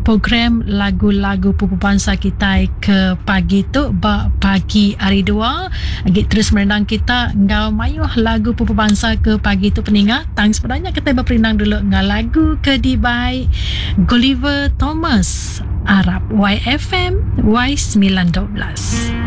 program lagu-lagu pupu bangsa kita ke pagi tu pagi hari 2 agak terus merenang kita ngau mayuh lagu pupu bangsa ke pagi tu peningat tang sebenarnya kita berperinang dulu ngau lagu ke Dibai Gulliver Thomas Arab YFM Y912.